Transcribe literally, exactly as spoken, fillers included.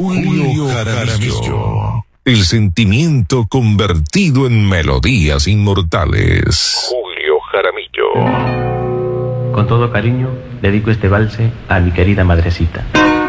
Julio Jaramillo. El sentimiento convertido en melodías inmortales. Julio Jaramillo. Con todo cariño, dedico este valse a mi querida madrecita.